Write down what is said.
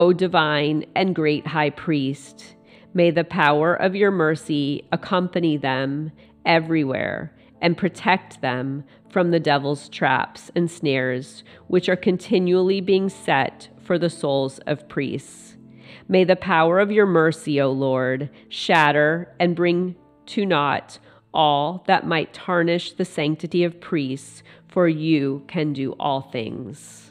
O divine and great high priest. May the power of your mercy accompany them everywhere and protect them from the devil's traps and snares, which are continually being set for the souls of priests. May the power of your mercy, O Lord, shatter and bring to naught all that might tarnish the sanctity of priests, for you can do all things.